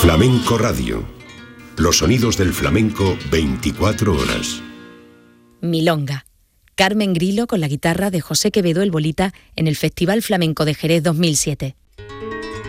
Flamenco Radio. Los sonidos del flamenco 24 horas. Milonga. Carmen Grillo con la guitarra de José Quevedo el Bolita en el Festival Flamenco de Jerez 2007.